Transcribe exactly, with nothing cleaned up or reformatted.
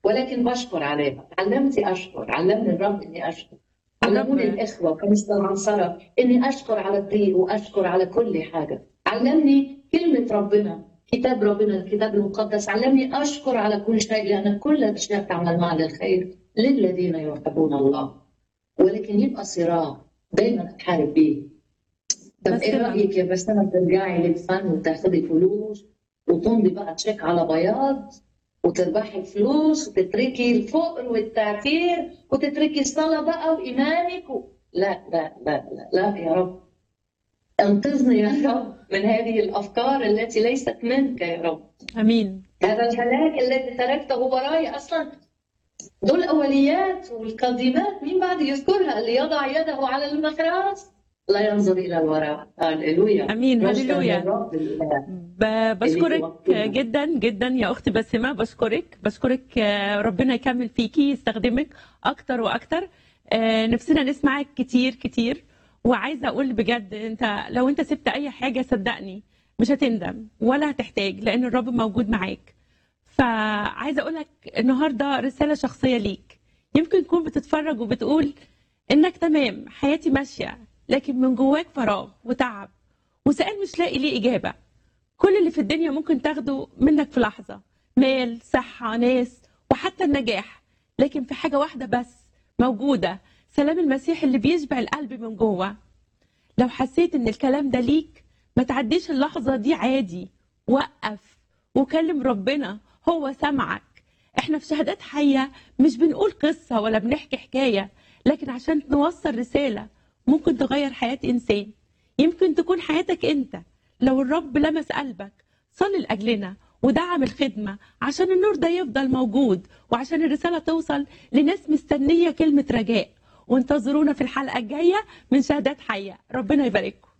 ولكن بشكر عليها. علمت اشكر، علمني الرب اني اشكر، علموني الرب الاخوه كنيسه العنصره اني اشكر على الضيق واشكر على كل حاجه. علمني كلمه ربنا، كتاب ربنا الكتاب المقدس، علمني اشكر على كل شيء، لان كل الاشياء تعمل مع الخير للذين يحبون الله. ولكن يبقى صراع دايما احارب بيه. طب ايه بسمة. رايك يا بسمه ترجعي للفن وتاخدي فلوس وتمضي بقى تشيك على بياض وتربحي فلوس وتتركي الفقر والتعتير وتتركي الصلاه بقى وايمانك و... لا لا لا لا لا يا رب، انقذني يا رب من هذه الافكار التي ليست منك يا رب. امين. هذا الهلاك الذي تركته وراي اصلا دول اوليات والقديمات، مين بعد يذكرها؟ اللي يضع يده على المخراس لا ينظر الى الوراء. هللويا، امين. مجدا هللويا. للرب الاله ب- اللي بشكرك يوفقنا. جدا جدا يا اختي بسمة، بشكرك بشكرك. آه، ربنا يكمل فيكي، يستخدمك اكتر واكتر. آه، نفسنا نسمعك كتير كتير. وعايزه اقول بجد، انت لو انت سبت اي حاجه صدقني مش هتندم ولا هتحتاج، لان الرب موجود معاك. فعايزه اقول لك النهارده رساله شخصيه ليك. يمكن تكون بتتفرج وبتقول انك تمام، حياتي ماشيه، لكن من جواك فراغ وتعب وسؤال مش لاقي ليه اجابه. كل اللي في الدنيا ممكن تاخده منك في لحظة، مال، صحة، ناس، وحتى النجاح. لكن في حاجة واحدة بس موجودة، سلام المسيح اللي بيشبع القلب من جوه. لو حسيت ان الكلام ده ليك، ما تعديش اللحظة دي عادي. وقف وكلم ربنا، هو سمعك. احنا في شهادات حية مش بنقول قصة ولا بنحكي حكاية، لكن عشان نوصل رسالة ممكن تغير حياة إنسان. يمكن تكون حياتك انت. لو الرب لمس قلبك، صلي لأجلنا ودعم الخدمة عشان النور ده يفضل موجود، وعشان الرسالة توصل لناس مستنية كلمة رجاء. وانتظرونا في الحلقة الجاية من شهادات حية. ربنا يبارككم.